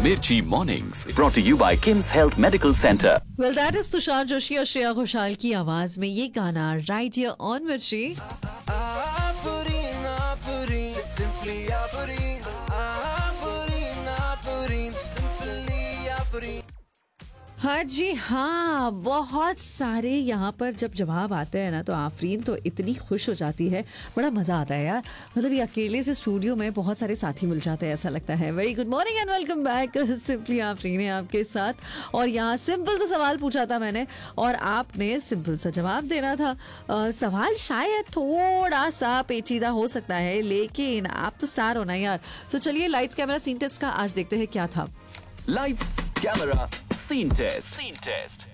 Mirchi Mornings, brought to you by Kim's Health Medical Center. Well, that is Tushar Joshi और श्रेया घोषाल की आवाज में ये गाना right here on मिर्ची। हाँ जी हाँ, बहुत सारे यहाँ पर जब जवाब आते हैं ना तो आफरीन तो इतनी खुश हो जाती है, बड़ा मज़ा आता है यार। मतलब ये अकेले से स्टूडियो में बहुत सारे साथी मिल जाते हैं, ऐसा लगता है। Very good morning and welcome back. Simply Afreen है आपके साथ और यहाँ सिंपल सा सवाल पूछा था मैंने और आपने सिंपल सा जवाब देना था। सवाल शायद थोड़ा सा पेचीदा हो सकता है लेकिन आप तो स्टार होना यार। तो चलिए लाइट्स कैमरा सीन टेस्ट का आज देखते हैं क्या था। Lights, camera, scene test. Scene test.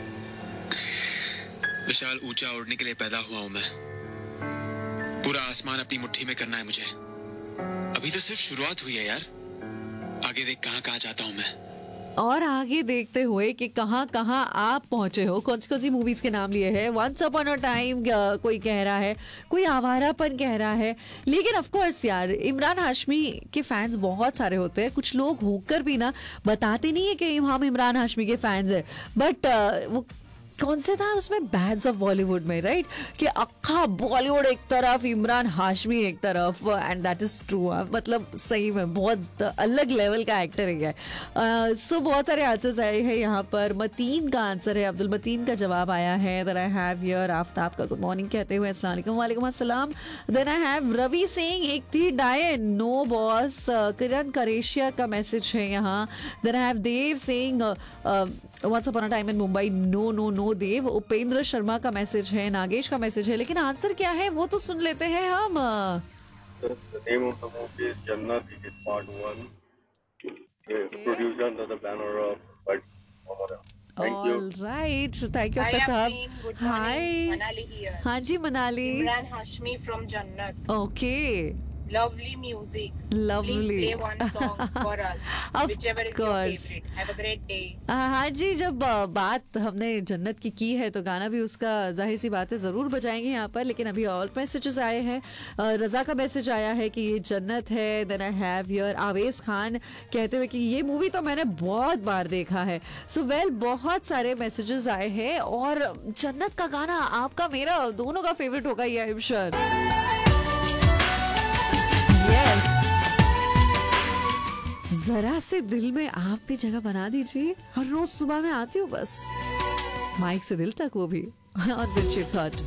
विशाल, ऊंचा उड़ने के लिए पैदा हुआ हूं मैं। पूरा आसमान अपनी मुट्ठी में करना है मुझे। अभी तो सिर्फ शुरुआत हुई है यार। आगे देख कहां कहां जाता हूं मैं। और आगे देखते हुए कि कहां कहां आप पहुंचे हो, कौन सी मूवीज के नाम लिए हैं। वंस अपॉन अ टाइम कोई कह रहा है, कोई आवारापन कह रहा है। लेकिन ऑफ कोर्स यार इमरान हाशमी के फैंस बहुत सारे होते हैं। कुछ लोग होकर भी ना बताते नहीं है कि हम इमरान हाशमी के फैंस हैं, बट वो कौन से था उसमें बैड्स ऑफ बॉलीवुड में, राइट, कि अक्खा बॉलीवुड एक तरफ, इमरान हाशमी एक तरफ। And that is true. मतलब सही में बहुत अलग लेवल का एक्टर है। सो बहुत सारे आंसर्स आए हैं यहाँ पर। मतीन का आंसर है, अब्दुल मतीन का जवाब आया है। Then I have here Aftab का गुड मॉर्निंग कहते हुए अस्सलाम वालेकुम। वालेकुम अस्सलाम। Then I have Ravi Singh एक थी डायन नो बॉस। किरण करेशिया का मैसेज है यहाँ। Then I have Dev Singh once upon a time in Mumbai no no no देव। उपेंद्र शर्मा का मैसेज है, नागेश का मैसेज है। लेकिन आंसर क्या है वो तो सुन लेते हैं हम। The name of the movie is Jannat. It is part 1. Produced under the banner of Bud Mohammed. Thank you. All right, thank you Hi, आपका साहब। Afreen. Good morning. Hi. Manali here. हाँ जी Manali. Imran Hashmi from Jannat. Okay, Lovely music. Lovely. Please play one song for us. Of Whichever is course. your favorite. Have a great day. हाँ जी, जब बात हमने जन्नत की है तो गाना भी उसका जाहिर सी बात है ज़रूर बजाएंगे यहाँ पर। लेकिन अभी और मैसेजेस आए हैं। रज़ा का मैसेज आया है कि ये जन्नत है। देन आई हैव हियर आवेश खान कहते हुए कि ये मूवी तो मैंने बहुत बार देखा है। सो वेल बहुत सारे मैसेजेस आए हैं और जन्नत का गाना आपका मेरा दोनों का फेवरेट होगा ये आई एम श्योर। यस, जरा से दिल में आप भी जगह बना दीजिए। हर रोज सुबह में आती हूँ बस माइक से दिल तक, वो भी और दिल हॉट।